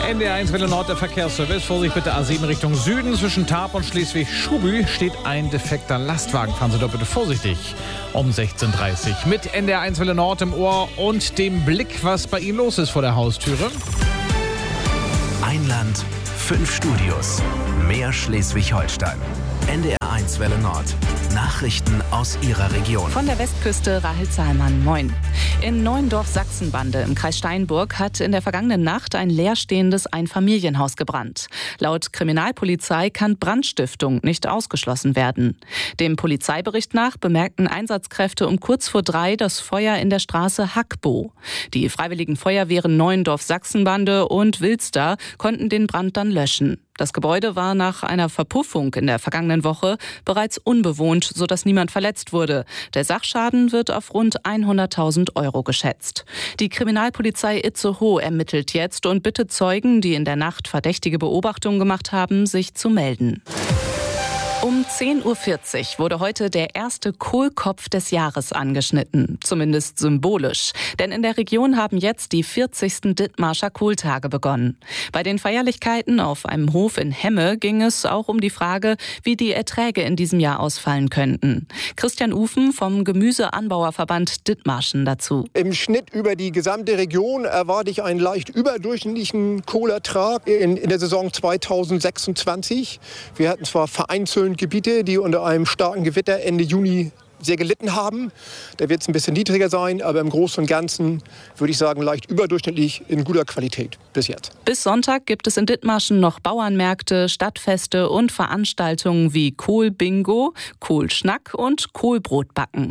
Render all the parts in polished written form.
NDR1 Welle Nord, der Verkehrsservice. Vorsicht bitte A7 Richtung Süden. Zwischen Tarp und Schleswig-Schubü steht ein defekter Lastwagen. Fahren Sie dort bitte vorsichtig um 16:30 Uhr. Mit NDR1 Welle Nord im Ohr und dem Blick, was bei Ihnen los ist vor der Haustüre. Ein Land, 5 Studios, mehr Schleswig-Holstein. NDR1 Welle Nord. Nachrichten aus Ihrer Region. Von der Westküste Rahel Zahlmann. Moin. In Neuendorf-Sachsenbande im Kreis Steinburg hat in der vergangenen Nacht ein leerstehendes Einfamilienhaus gebrannt. Laut Kriminalpolizei kann Brandstiftung nicht ausgeschlossen werden. Dem Polizeibericht nach bemerkten Einsatzkräfte um kurz vor 3 das Feuer in der Straße Hackbo. Die Freiwilligen Feuerwehren Neuendorf-Sachsenbande und Wilster konnten den Brand dann löschen. Das Gebäude war nach einer Verpuffung in der vergangenen Woche bereits unbewohnt, sodass niemand verletzt wurde. Der Sachschaden wird auf rund 100.000 € geschätzt. Die Kriminalpolizei Itzehoe ermittelt jetzt und bittet Zeugen, die in der Nacht verdächtige Beobachtungen gemacht haben, sich zu melden. Um 10:40 Uhr wurde heute der erste Kohlkopf des Jahres angeschnitten, zumindest symbolisch. Denn in der Region haben jetzt die 40. Dithmarscher Kohltage begonnen. Bei den Feierlichkeiten auf einem Hof in Hemme ging es auch um die Frage, wie die Erträge in diesem Jahr ausfallen könnten. Christian Ufen vom Gemüseanbauerverband Dithmarschen dazu. Im Schnitt über die gesamte Region erwarte ich einen leicht überdurchschnittlichen Kohlertrag in der Saison 2026. Wir hatten zwar vereinzelt Gebiete, die unter einem starken Gewitter Ende Juni sehr gelitten haben. Da wird es ein bisschen niedriger sein, aber im Großen und Ganzen würde ich sagen, leicht überdurchschnittlich in guter Qualität bis jetzt. Bis Sonntag gibt es in Dithmarschen noch Bauernmärkte, Stadtfeste und Veranstaltungen wie Kohlbingo, Kohlschnack und Kohlbrotbacken.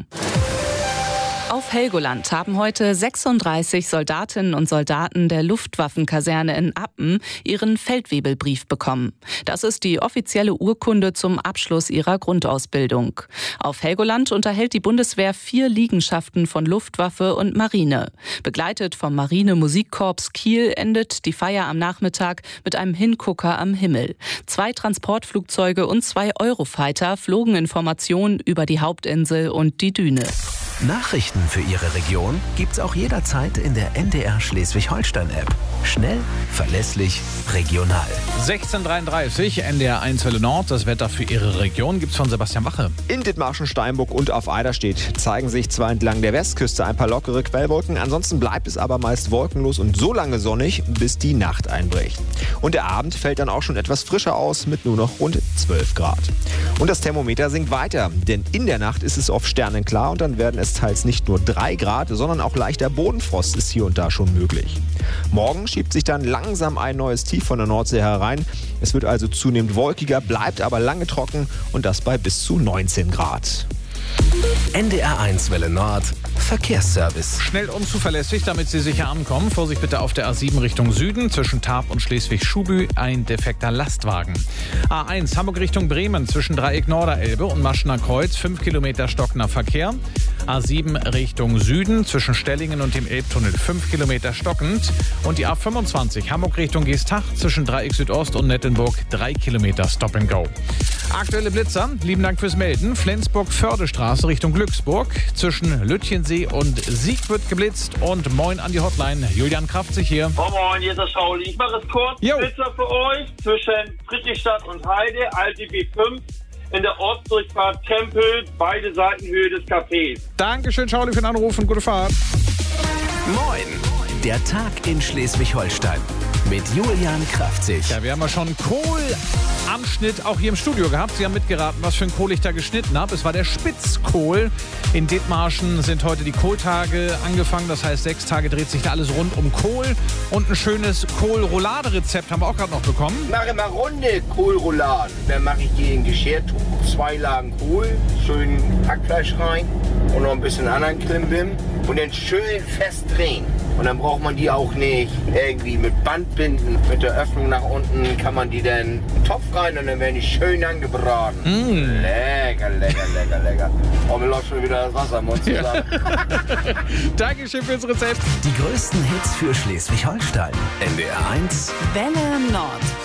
Auf Helgoland haben heute 36 Soldatinnen und Soldaten der Luftwaffenkaserne in Appen ihren Feldwebelbrief bekommen. Das ist die offizielle Urkunde zum Abschluss ihrer Grundausbildung. Auf Helgoland unterhält die Bundeswehr 4 Liegenschaften von Luftwaffe und Marine. Begleitet vom Marine-Musikkorps Kiel endet die Feier am Nachmittag mit einem Hingucker am Himmel. 2 Transportflugzeuge und 2 Eurofighter flogen in Formation über die Hauptinsel und die Düne. Nachrichten für Ihre Region gibt's auch jederzeit in der NDR Schleswig-Holstein-App. Schnell, verlässlich, regional. 16:33 NDR1 Welle Nord. Das Wetter für Ihre Region gibt's von Sebastian Wache. In Dithmarschen, Steinburg und auf Eiderstedt zeigen sich zwar entlang der Westküste ein paar lockere Quellwolken, ansonsten bleibt es aber meist wolkenlos und so lange sonnig, bis die Nacht einbricht. Und der Abend fällt dann auch schon etwas frischer aus mit nur noch rund 12 Grad. Und das Thermometer sinkt weiter, denn in der Nacht ist es oft sternenklar und dann werden es teils nicht nur 3 Grad, sondern auch leichter Bodenfrost ist hier und da schon möglich. Morgen schiebt sich dann langsam ein neues Tief von der Nordsee herein. Es wird also zunehmend wolkiger, bleibt aber lange trocken und das bei bis zu 19 Grad. NDR1 Welle Nord, Verkehrsservice. Schnell und zuverlässig, damit Sie sicher ankommen. Vorsicht bitte auf der A7 Richtung Süden. Zwischen Tarp und Schleswig-Schubü ein defekter Lastwagen. A1 Hamburg Richtung Bremen. Zwischen Dreieck Norderelbe und Maschener Kreuz 5 Kilometer stockender Verkehr. A7 Richtung Süden. Zwischen Stellingen und dem Elbtunnel 5 Kilometer stockend. Und die A25 Hamburg Richtung Geestach. Zwischen Dreieck Südost und Nettenburg 3 Kilometer Stop and Go. Aktuelle Blitzer. Lieben Dank fürs Melden. Flensburg-Fördestraße Richtung Glücksburg. Zwischen Lütchensee und Sieg wird geblitzt. Und moin an die Hotline. Julian Kraftzig hier. Moin, hier ist der Schauli. Ich mache es kurz. Blitzer für euch zwischen Friedrichstadt und Heide, alte B5. In der Ortsdurchfahrt Tempel, beide Seitenhöhe des Cafés. Dankeschön, Schauli, für den Anruf und gute Fahrt. Moin, der Tag in Schleswig-Holstein mit Julian Kraftzig. Ja, wir haben ja schon Kohlanschnitt auch hier im Studio gehabt. Sie haben mitgeraten, was für ein Kohl ich da geschnitten habe. Es war der Spitzkohl. In Dithmarschen sind heute die Kohltage angefangen. Das heißt, 6 Tage dreht sich da alles rund um Kohl. Und ein schönes Kohlroulade-Rezept haben wir auch gerade noch bekommen. Ich mache immer runde Kohlrouladen. Dann mache ich die in Geschirrtuch. 2 Lagen Kohl, schön Hackfleisch rein und noch ein bisschen anderen Klimbim. Und dann schön fest drehen. Und dann braucht man die auch nicht irgendwie mit Band binden. Mit der Öffnung nach unten kann man die dann in den Topf rein und dann werden die schön angebraten. Lecker, lecker, lecker, lecker. Oh, mir läuft schon wieder das Wasser im Mund zusammen. Dankeschön fürs Rezept. Die größten Hits für Schleswig-Holstein. NDR1 Welle Nord.